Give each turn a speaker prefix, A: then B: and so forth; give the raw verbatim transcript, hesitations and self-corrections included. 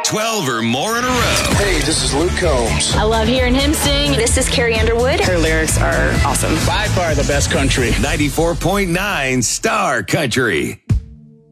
A: twelve or more in a row.
B: Hey, this is Luke Combs.
C: I love hearing him sing.
D: This is Carrie Underwood.
E: Her lyrics are awesome.
B: By far the best country.
A: ninety-four point nine Star Country.